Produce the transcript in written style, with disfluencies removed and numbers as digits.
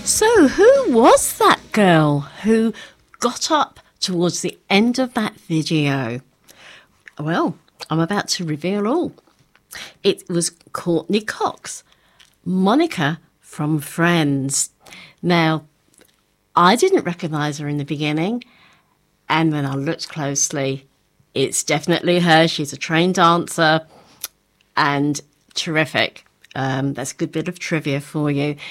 So, who was that girl who got up towards the end of that video? Well, I'm about to reveal all. It was Courtney Cox, Monica from Friends. Now, I didn't recognise her in the beginning, and when I looked closely, it's definitely her. She's a trained dancer and terrific. That's a good bit of trivia for you.